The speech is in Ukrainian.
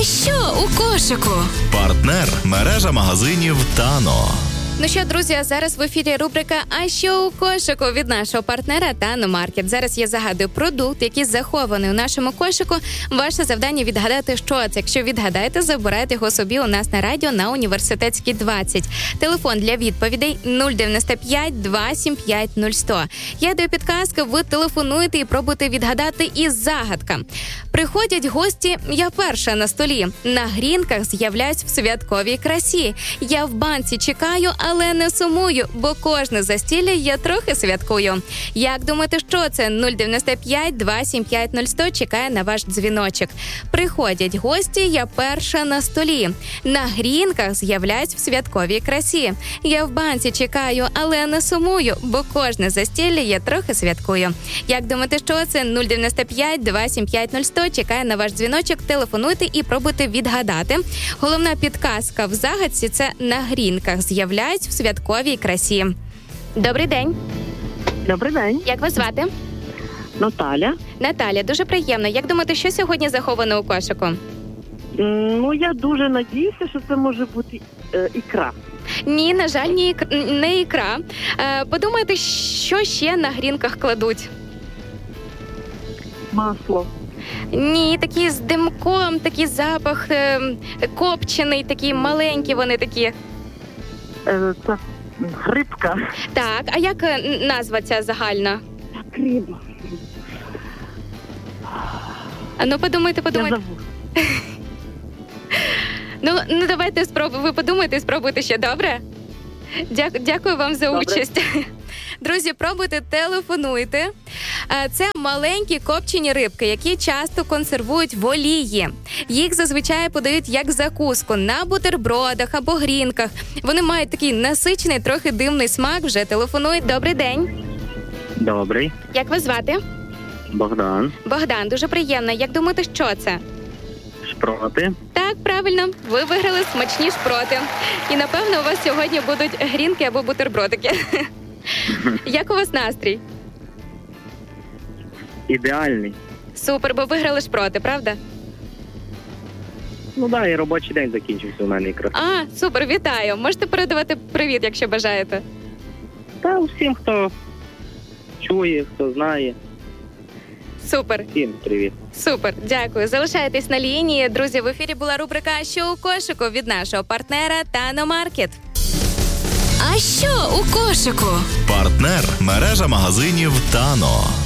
А що у кошику? Партнер – мережа магазинів «Тано». Ну що, друзі, зараз в ефірі рубрика «А що у кошику» від нашого партнера «Тано Маркет». Зараз я загадую продукт, який захований у нашому кошику. Ваше завдання відгадати, що це. Якщо відгадаєте, забирайте його собі у нас на радіо на Університетській 20. Телефон для відповідей 095 275 0100. Я даю підказки, ви телефонуєте і пробуйте відгадати із загадка. Приходять гості, я перша на столі. На грінках з'являюсь в святковій красі. Я в банці чекаю, але не сумую, бо кожне застілля я трохи святкую. Як думаєте, що це? 095 275 0100 чекає на ваш дзвіночок. Приходять гості, я перша на столі. На грінках з'являюсь в святковій красі. Я в банці чекаю, але не сумую, бо кожне застілля я трохи святкую. Як думаєте, що це? 095 275 0100 чекає на ваш дзвіночок. Телефонуйте і пробуйте відгадати. Головна підказка в загадці – це на грінках з'являюсь в святковій красі. Добрий день. Добрий день. Як вас звати? Наталя. Наталя, дуже приємно. Як думаєте, що сьогодні заховано у кошику? Ну, я дуже надіюся, що це може бути ікра. Ні, на жаль, не ікра. Подумайте, що ще на грінках кладуть? Масло. Ні, такі з димком, такий запах копчений, такі маленькі вони такі. Це грибка. Так, а як назва ця загальна? Риба. Ну, подумайте. Я забув. Ну, давайте ви подумайте і спробуйте ще, добре? Дякую вам за участь. Друзі, пробуйте, телефонуйте. Це маленькі копчені рибки, які часто консервують в олії. Їх зазвичай подають як закуску на бутербродах або грінках. Вони мають такий насичений, трохи димний смак. Вже телефонують. Добрий день. Добрий. Як вас звати? Богдан. Богдан, дуже приємно. Як думаєте, що це? Шпроти. Так, правильно. Ви виграли смачні шпроти. І, напевно, у вас сьогодні будуть грінки або бутербродики. Як у вас настрій? Ідеальний. Супер, бо виграли шпроти, правда? Ну так, і робочий день закінчився у мене якраз. А, супер, вітаю. Можете передавати привіт, якщо бажаєте. Та всім, хто чує, хто знає. Супер. Всім привіт. Супер, дякую. Залишайтесь на лінії. Друзі, в ефірі була рубрика «Що у кошику» від нашого партнера «Тано Маркет». А що у кошику? Партнер – мережа магазинів «Тано».